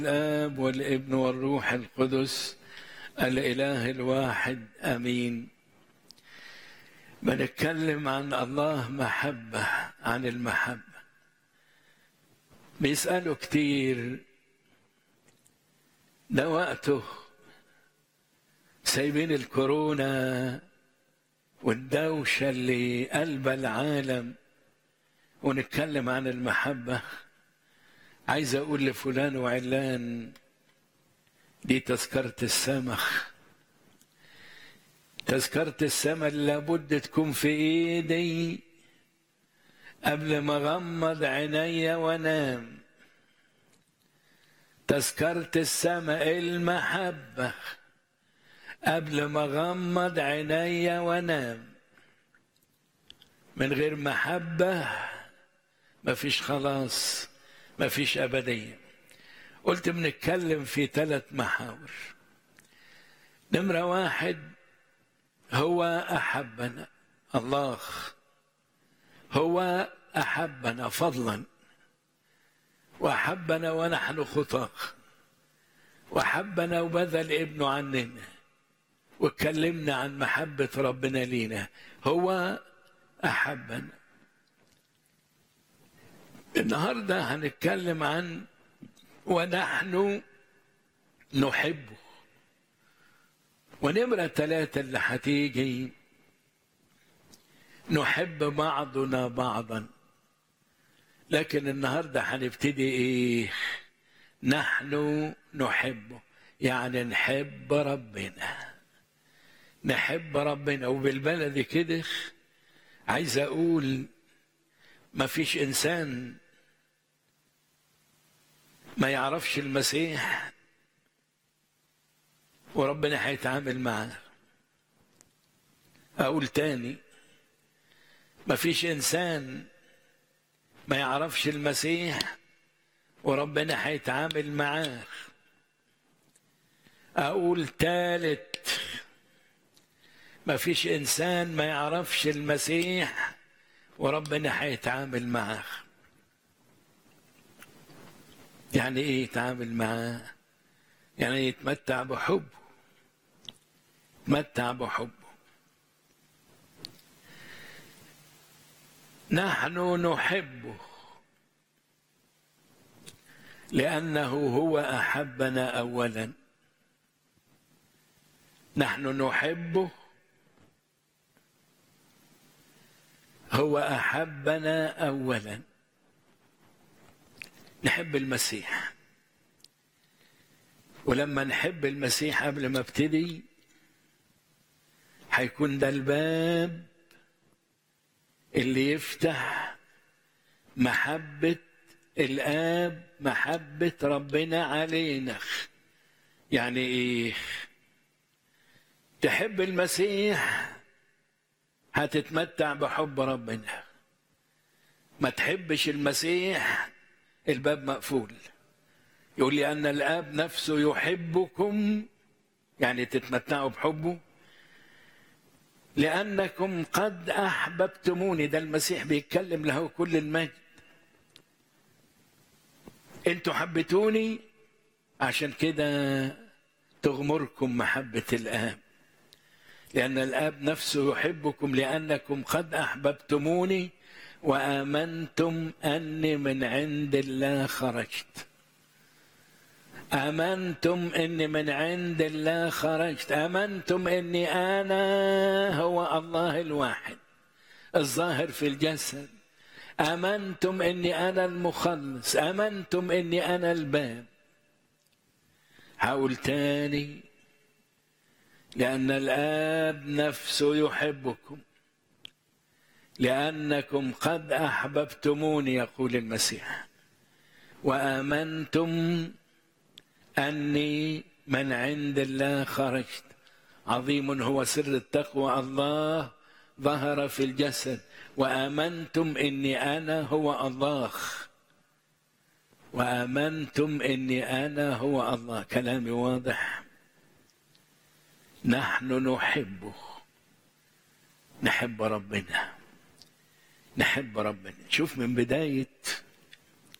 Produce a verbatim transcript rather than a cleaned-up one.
الآب والابن والروح القدس الإله الواحد آمين. بنتكلم عن الله محبة، عن المحبة. بيسألوا كتير، ده وقته، سايبين الكورونا والدوشة اللي قلب العالم ونتكلم عن المحبة. عايز أقول لفلان وعلان، دي تذكرة السمخ، تذكرة السماء اللي لابد تكون في ايدي قبل ما اغمض عيني وانام. تذكرة السماء المحبة قبل ما اغمض عيني وانام. من غير محبة مفيش خلاص، مفيش أبدية. قلت بنتكلم في ثلاث محاور. نمرة واحد، هو أحبنا، الله هو أحبنا فضلا، وأحبنا ونحن خطاة، وأحبنا وبذل ابنه عننا، واتكلمنا عن محبة ربنا لينا. هو أحبنا. النهاردة هنتكلم عن ونحن نحبه. ونمرة ثلاثة اللي هتيجي، نحب بعضنا بعضا. لكن النهاردة هنبتدي ايه؟ نحن نحبه، يعني نحب ربنا، نحب ربنا. وبالبلدي كده عايز اقول ما فيش انسان ما يعرفش المسيح وربنا هيتعامل معاه. اقول تاني، ما فيش انسان ما يعرفش المسيح وربنا هيتعامل معاه. اقول تالت، ما فيش انسان ما يعرفش المسيح وربنا هيتعامل معاه. يعني ايه يتعامل معاه؟ يعني يتمتع بحبه، يتمتع بحبه. نحن نحبه لأنه هو أحبنا أولا. نحن نحبه، هو أحبنا أولا. نحب المسيح، ولما نحب المسيح قبل ما ابتدي هيكون ده الباب اللي يفتح محبة الآب، محبة ربنا علينا. يعني ايه؟ تحب المسيح هتتمتع بحب ربنا. ما تحبش المسيح الباب مقفول. يقول لي أن الآب نفسه يحبكم، يعني تتمتعوا بحبه، لأنكم قد أحببتموني. ده المسيح بيتكلم له كل المجد. انتوا حبيتوني، عشان كده تغمركم محبة الآب. لأن الآب نفسه يحبكم لأنكم قد أحببتموني وآمنتم أني من عند الله خرجت. آمنتم أني من عند الله خرجت. آمنتم أني أنا هو الله الواحد الظاهر في الجسد. آمنتم أني أنا المخلص. آمنتم أني أنا الباب. هقول تاني، لأن الآب نفسه يحبكم لأنكم قد أحببتموني، يقول المسيح، وآمنتم أني من عند الله خرجت. عظيم هو سر التقوى، الله ظهر في الجسد. وآمنتم أني أنا هو الله، وآمنتم أني أنا هو الله. كلامي واضح؟ نحن نحبه، نحب ربنا، نحب ربنا. شوف من بداية